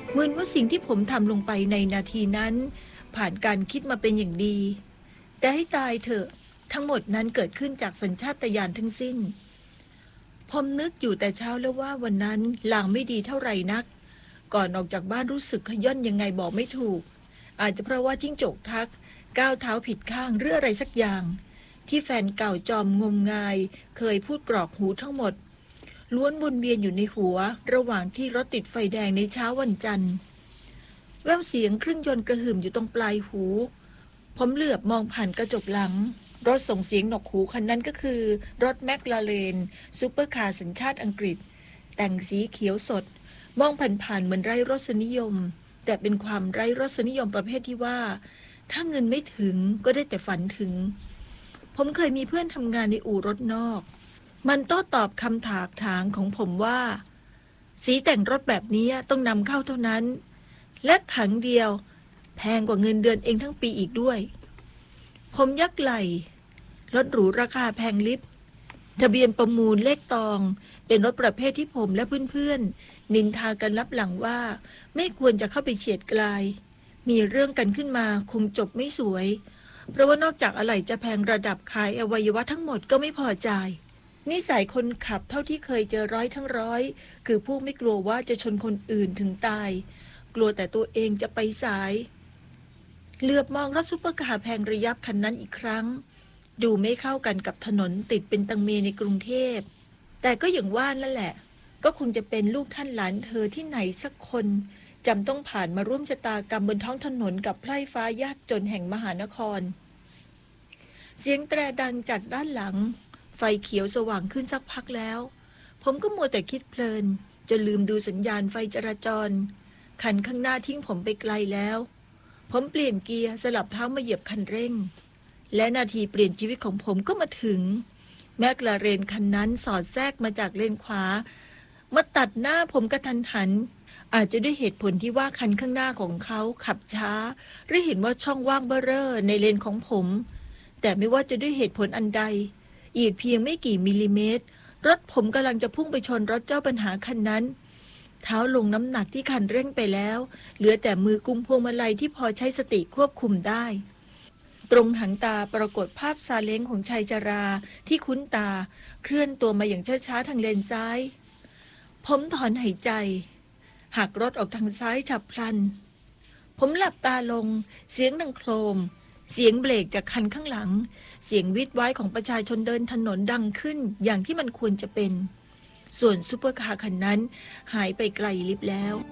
เหมือนว่าสิ่งที่ผมทำลงไปในนาทีนั้นผ่านการคิดมาเป็นอย่างดีแต่ให้ตายเถอะทั้งหมดนั้นเกิดขึ้นจากสัญชาตญาณทั้งสิ้นผมนึกอยู่แต่เช้าแล้วว่าวันนั้นลางไม่ดีเท่าไหร่นักก่อนออกจากบ้านรู้สึกขย่อนยังไงบอกไม่ถูกอาจจะเพราะว่าจิ้งจกทักก้าวเท้าผิดข้างหรืออะไรสักอย่างที่แฟนเก่าจอมงมงายเคยพูดกรอกหูทั้งหมดล้วนวนเวียนอยู่ในหัวระหว่างที่รถติดไฟแดงในเช้าวันจันทร์แววเสียงเครื่องยนต์กระหึ่มอยู่ตรงปลายหูผมเหลือบมองผ่านกระจกหลังรถส่งเสียงหนวกหูคันนั้นก็คือรถแมคลาเรนซูเปอร์คาร์สัญชาติอังกฤษแต่งสีเขียวสดมองผ่านๆเหมือนไร้รสนิยมแต่เป็นความไร้รสนิยมประเภทที่ว่าถ้าเงินไม่ถึงก็ได้แต่ฝันถึงผมเคยมีเพื่อนทำงานในอู่รถนอกมันโต้ตอบคำถากถางของผมว่าสีแต่งรถแบบนี้ต้องนำเข้าเท่านั้นและถังเดียวแพงกว่าเงินเดือนเองทั้งปีอีกด้วยผมยักไหล่รถหรูราคาแพงลิบทะเบียนประมูลเลขตองเป็นรถประเภทที่ผมและเพื่อนๆนินทากันลับหลังว่าไม่ควรจะเข้าไปเฉียดไกลมีเรื่องกันขึ้นมาคงจบไม่สวยเพราะว่านอกจากอะไหล่จะแพงระดับขายอวัยวะทั้งหมดก็ไม่พอใจนิสัยคนขับเท่าที่เคยเจอร้อยทั้งร้อยคือผู้ไม่กลัวว่าจะชนคนอื่นถึงตายกลัวแต่ตัวเองจะไปสายเหลือบมองรถซุปเปอร์คาร์แพงระยับคันนั้นอีกครั้งดูไม่เข้ากันกับถนนติดเป็นตังเมในกรุงเทพแต่ก็อย่างว่านั่นแหละก็คงจะเป็นลูกท่านหลานเธอที่ไหนสักคนจำต้องผ่านมาร่วมชะตากรรมบนท้องถนนกับไพร่ฟ้ายากจนแห่งมหานครเสียงแตรดังจากด้านหลังไฟเขียวสว่างขึ้นสักพักแล้วผมก็มัวแต่คิดเพลินจนลืมดูสัญญาณไฟจราจรคันข้างหน้าทิ้งผมไปไกลแล้วผมเปลี่ยนเกียร์สลับเท้ามาเหยียบคันเร่งและนาทีเปลี่ยนชีวิตของผมก็มาถึงแมคลาเรนคันนั้นสอดแทรกมาจากเลนขวามาตัดหน้าผมกระทันหันอาจจะด้วยเหตุผลที่ว่าคันข้างหน้าของเขาขับช้าหรือเห็นว่าช่องว่างเบ้อเร่อในเลนของผมแต่ไม่ว่าจะด้วยเหตุผลอันใดอีกเพียงไม่กี่มิลลิเมตรรถผมกำลังจะพุ่งไปชนรถเจ้าปัญหาคันนั้นเท้าลงน้ำหนักที่คันเร่งไปแล้วเหลือแต่มือกุมพวงมาลัยที่พอใช้สติควบคุมได้ตรงหางตาปรากฏภาพซาเล้งของชายชราที่คุ้นตาเคลื่อนตัวมาอย่างช้าๆทางเลนซ้ายผมถอนหายใจหักรถออกทางซ้ายฉับพลันผมหลับตาลงเสียงดังโครมเสียงเบรกจากคันข้างหลังเสียงวิดไว้ของประชาชนเดินถนนดังขึ้นอย่างที่มันควรจะเป็นส่วนซุปเปอร์คาร์คันนั้นหายไปไกลลิบแล้ว